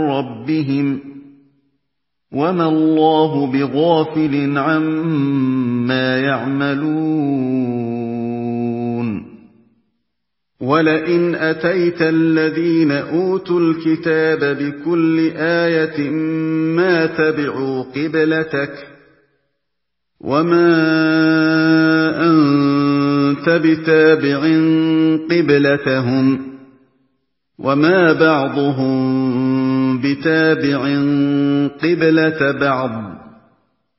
رَبِّهِمْ ۗ وَمَا اللَّهُ بِغَافِلٍ عَمَّا يَعْمَلُونَ وَلَئِنْ أَتَيْتَ الَّذِينَ أُوتُوا الْكِتَابَ بِكُلِّ آيَةٍ مَّا تَبِعُوا قِبْلَتَكَ ۚ وَمَا أَنتَ بِتَابِعٍ قِبْلَتَهُمْ ۚ وَمَا بَعْضُهُم بِتَابِعٍ قِبْلَةَ بَعْضٍ ۚ